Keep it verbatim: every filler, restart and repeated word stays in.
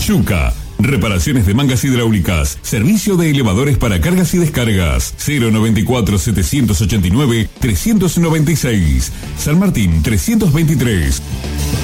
Yuca. Reparaciones de mangas hidráulicas. Servicio de elevadores para cargas y descargas. cero noventa y cuatro, setecientos ochenta y nueve, trescientos noventa y seis. San Martín trescientos veintitrés.